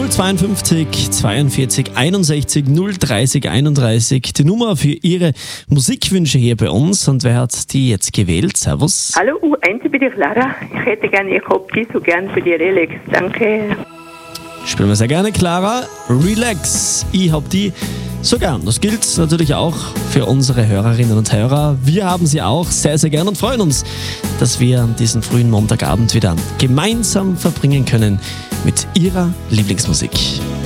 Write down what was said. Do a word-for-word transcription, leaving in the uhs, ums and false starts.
null zweiundfünfzig zweiundvierzig einundsechzig null dreißig einunddreißig die Nummer für Ihre Musikwünsche hier bei uns. Und wer hat die jetzt gewählt? Servus. Hallo, U eins, ich bin die Clara. Ich hätte gerne, ich hab die so gern für die Relax. Danke. Spielen wir sehr gerne, Clara. Relax. Ich hab die so gern. Das gilt natürlich auch für unsere Hörerinnen und Hörer. Wir haben sie auch sehr, sehr gern und freuen uns, dass wir diesen frühen Montagabend wieder gemeinsam verbringen können mit ihrer Lieblingsmusik.